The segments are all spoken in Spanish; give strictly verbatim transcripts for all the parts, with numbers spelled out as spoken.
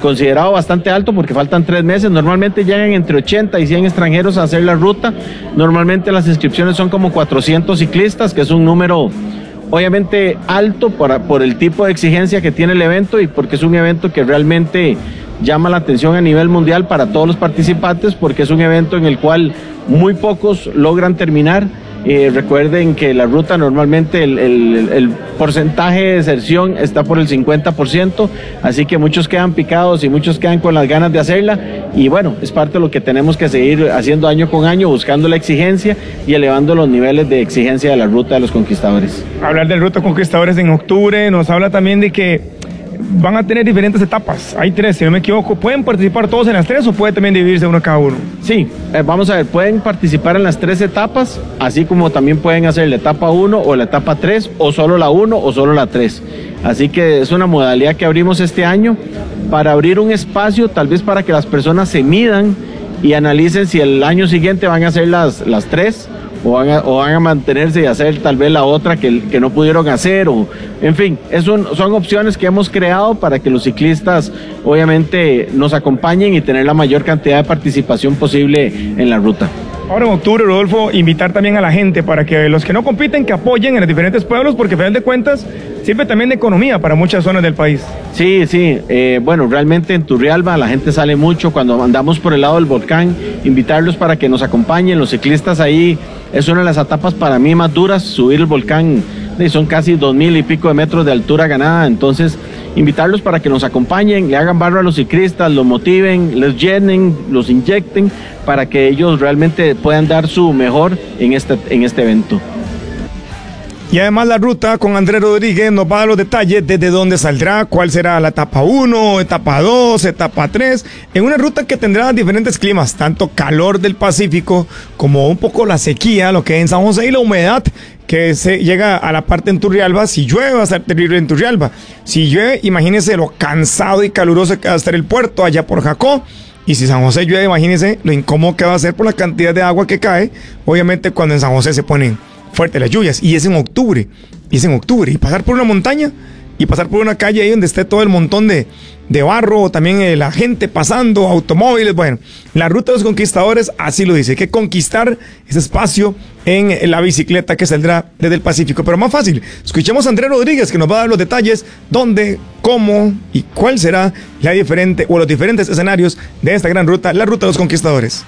considerado bastante alto porque faltan tres meses. Normalmente llegan entre ochenta y cien extranjeros a hacer la ruta. Normalmente las inscripciones son como cuatrocientos ciclistas, que es un número obviamente alto por, por el tipo de exigencia que tiene el evento y porque es un evento que realmente llama la atención a nivel mundial para todos los participantes, porque es un evento en el cual muy pocos logran terminar. Eh, recuerden que la ruta normalmente el, el, el porcentaje de deserción está por el cincuenta por ciento, así que muchos quedan picados y muchos quedan con las ganas de hacerla, y bueno, es parte de lo que tenemos que seguir haciendo año con año, buscando la exigencia y elevando los niveles de exigencia de la ruta de los conquistadores. Hablar del Ruta Conquistadores en octubre nos habla también de que van a tener diferentes etapas, hay tres, si no me equivoco. ¿Pueden participar todos en las tres o puede también dividirse uno cada uno? Sí, eh, vamos a ver, pueden participar en las tres etapas, así como también pueden hacer la etapa uno o la etapa tres, o solo la uno o solo la tres. Así que es una modalidad que abrimos este año para abrir un espacio, tal vez para que las personas se midan y analicen si el año siguiente van a hacer las, las tres, o van, a, o van a mantenerse y hacer tal vez la otra que, que no pudieron hacer, o en fin, es un, son opciones que hemos creado para que los ciclistas obviamente nos acompañen y tener la mayor cantidad de participación posible en la ruta. Ahora en octubre, Rodolfo, invitar también a la gente para que los que no compiten, que apoyen en los diferentes pueblos, porque a final de cuentas sirve también de economía para muchas zonas del país. Sí, sí, eh, bueno, realmente en Turrialba la gente sale mucho cuando andamos por el lado del volcán, invitarlos para que nos acompañen, los ciclistas ahí, es una de las etapas para mí más duras, subir el volcán, son casi dos mil y pico de metros de altura ganada, entonces invitarlos para que nos acompañen, le hagan barro a los ciclistas, los motiven, les llenen, los inyecten, para que ellos realmente puedan dar su mejor en este, en este evento. Y además la ruta con Andrés Rodríguez nos va a dar los detalles desde dónde saldrá, cuál será la etapa uno, etapa dos, etapa tres, en una ruta que tendrá diferentes climas, tanto calor del Pacífico como un poco la sequía, lo que hay en San José, y la humedad que se llega a la parte en Turrialba. Si llueve va a estar terrible en Turrialba, si llueve imagínense lo cansado y caluroso que va a estar el puerto allá por Jacó. Y si San José llueve, imagínense lo incómodo que va a ser por la cantidad de agua que cae, obviamente cuando en San José se ponen fuertes las lluvias, y es en octubre, y es en octubre, y pasar por una montaña, y pasar por una calle ahí donde esté todo el montón de, de barro, también eh, la gente pasando, automóviles, bueno, la ruta de los conquistadores así lo dice, hay que conquistar ese espacio en, en la bicicleta que saldrá desde el Pacífico, pero más fácil, escuchemos a Andrés Rodríguez que nos va a dar los detalles, dónde, cómo y cuál será la diferente, o los diferentes escenarios de esta gran ruta, la ruta de los conquistadores.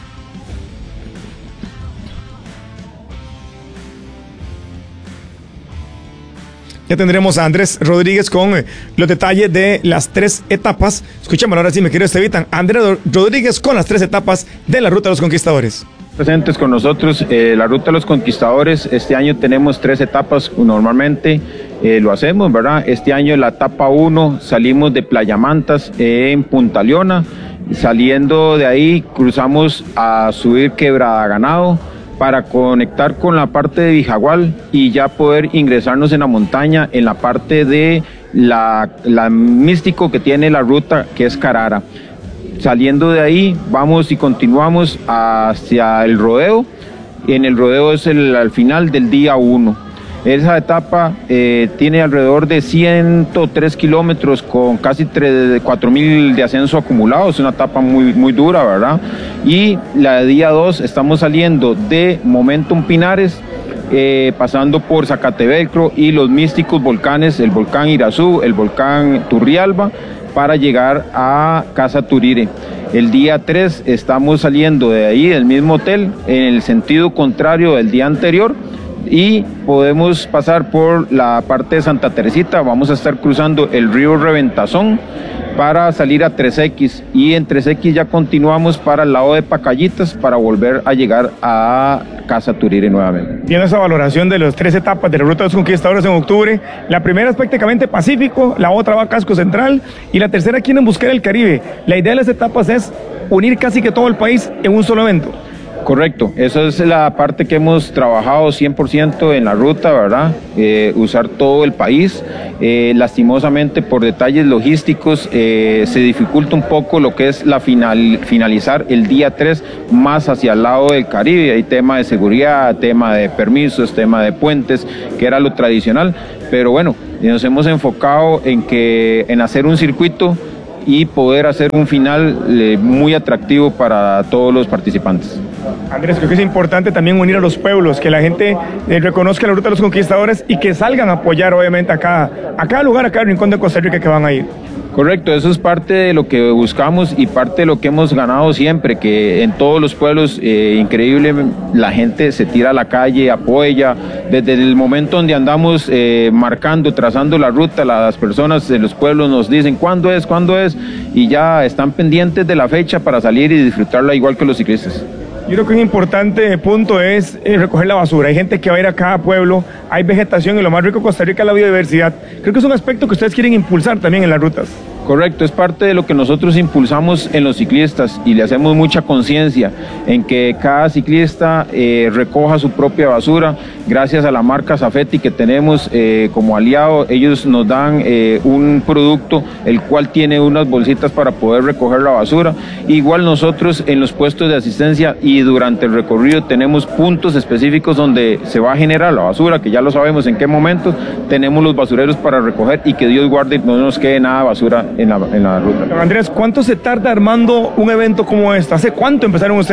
Ya tendremos a Andrés Rodríguez con eh, los detalles de las tres etapas. Escuchémoslo ahora sí, mi querido Estevitan. Andrés Rodríguez con las tres etapas de la Ruta de los Conquistadores. Presentes con nosotros, eh, la Ruta de los Conquistadores. Este año tenemos tres etapas, normalmente eh, lo hacemos, ¿verdad? Este año la etapa uno salimos de Playa Mantas eh, en Punta Leona. Saliendo de ahí cruzamos a subir Quebrada Ganado, para conectar con la parte de Vijagual y ya poder ingresarnos en la montaña, en la parte de la, la místico que tiene la ruta, que es Carara. Saliendo de ahí, vamos y continuamos hacia el rodeo. En el rodeo es el, al final del día uno. Esa etapa eh, tiene alrededor de ciento tres kilómetros con casi cuatro mil de ascenso acumulado. Es una etapa muy, muy dura, ¿verdad? Y la de día dos estamos saliendo de Momentum Pinares, eh, pasando por Zacatevelcro y los místicos volcanes, el volcán Irazú, el volcán Turrialba, para llegar a Casa Turire. El día tres estamos saliendo de ahí, del mismo hotel, en el sentido contrario del día anterior, y podemos pasar por la parte de Santa Teresita. Vamos a estar cruzando el río Reventazón para salir a tres equis, y en tres equis ya continuamos para el lado de Pacayitas para volver a llegar a Casa Turire nuevamente. Viendo esa valoración de las tres etapas de la Ruta de los Conquistadores en octubre, la primera es prácticamente Pacífico, la otra va a Casco Central y la tercera quieren buscar el Caribe. La idea de las etapas es unir casi que todo el país en un solo evento. Correcto, esa es la parte que hemos trabajado cien por ciento en la ruta, ¿verdad? Eh, usar todo el país. Eh, lastimosamente por detalles logísticos eh, se dificulta un poco lo que es la final, finalizar el día tres más hacia el lado del Caribe. Hay tema de seguridad, tema de permisos, tema de puentes, que era lo tradicional, pero bueno, nos hemos enfocado en, que, en hacer un circuito y poder hacer un final eh, muy atractivo para todos los participantes. Andrés, creo que es importante también unir a los pueblos, que la gente eh, reconozca la Ruta de los Conquistadores y que salgan a apoyar obviamente a cada, a cada lugar, a cada rincón de Costa Rica que van a ir. Correcto, eso es parte de lo que buscamos y parte de lo que hemos ganado siempre, que en todos los pueblos, eh, increíble, la gente se tira a la calle, apoya, desde el momento donde andamos eh, marcando, trazando la ruta, las personas de los pueblos nos dicen cuándo es, cuándo es, y ya están pendientes de la fecha para salir y disfrutarla igual que los ciclistas. Yo creo que un importante punto es eh, recoger la basura. Hay gente que va a ir a cada pueblo, hay vegetación y lo más rico de Costa Rica es la biodiversidad. Creo que es un aspecto que ustedes quieren impulsar también en las rutas. Correcto, es parte de lo que nosotros impulsamos en los ciclistas y le hacemos mucha conciencia en que cada ciclista eh, recoja su propia basura. Gracias a la marca Safety que tenemos eh, como aliado, ellos nos dan eh, un producto el cual tiene unas bolsitas para poder recoger la basura. Igual nosotros en los puestos de asistencia y durante el recorrido tenemos puntos específicos donde se va a generar la basura, que ya lo sabemos en qué momentos, tenemos los basureros para recoger y que Dios guarde no nos quede nada de basura en la, en la ruta. Andrés, ¿cuánto se tarda armando un evento como este? ¿Hace cuánto empezaron ustedes?